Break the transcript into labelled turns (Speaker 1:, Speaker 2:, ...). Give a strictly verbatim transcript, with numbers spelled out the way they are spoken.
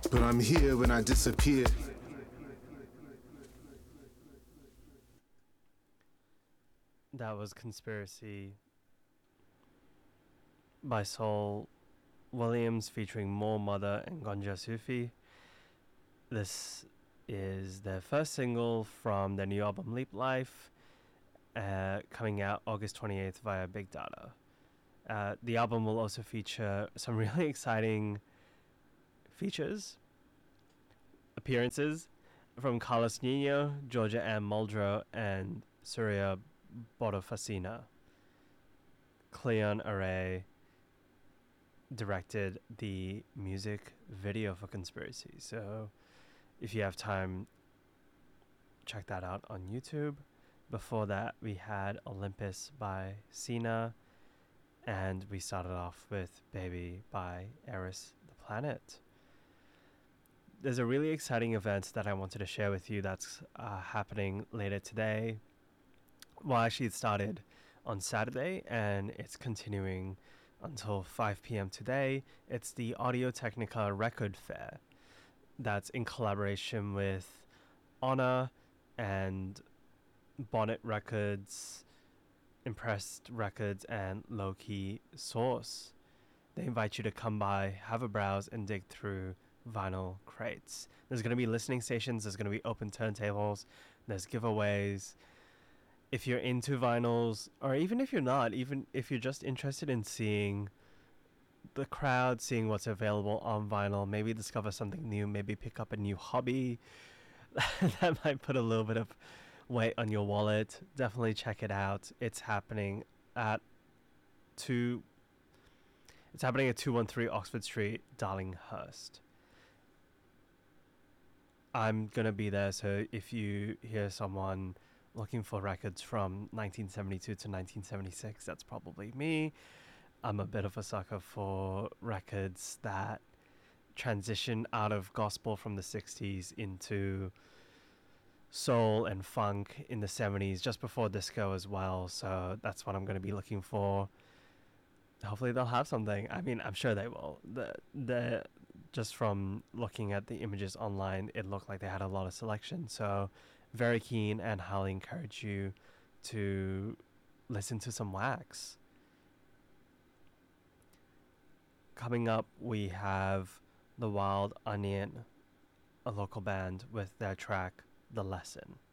Speaker 1: But I'm here when I disappear.
Speaker 2: That was Conspiracy by Saul Williams featuring More Mother and Gonja Sufi. This is their first single from their new album Leap Life, uh, coming out August twenty-eighth via Big Data. Uh, the album will also feature some really exciting features, appearances from Carlos Nino, Georgia Ann Muldrow, and Surya Bodofacina. Cleon Array directed the music video for Conspiracy. So if you have time, check that out on YouTube. Before that, we had Olympus by Sina, and we started off with Baby by Eris the Planet. There's a really exciting event that I wanted to share with you that's uh, happening later today. Well, actually, it started on Saturday and it's continuing until five p.m. today. It's the Audio Technica Record Fair that's in collaboration with Honor and Bonnet Records, Impressed Records, and Low Key Source. They invite you to come by, have a browse, and dig through vinyl crates. There's going to be listening stations, there's going to be open turntables, there's giveaways. If you're into vinyls, or even if you're not, even if you're just interested in seeing the crowd, seeing what's available on vinyl, maybe discover something new, maybe pick up a new hobby that might put a little bit of weight on your wallet, definitely check it out. It's happening at two it's happening at two one three Oxford Street, Darlinghurst. I'm gonna be there, so if you hear someone looking for records from nineteen seventy-two to nineteen seventy-six, that's probably me. I'm a bit of a sucker for records that transition out of gospel from the sixties into soul and funk in the seventies, just before disco as well. So that's what I'm going to be looking for. Hopefully they'll have something. I mean, I'm sure they will. The the just from looking at the images online, it looked like they had a lot of selection. So very keen, and highly encourage you to listen to some Wax. Coming up, we have The Wild Onion, a local band, with their track The Lesson.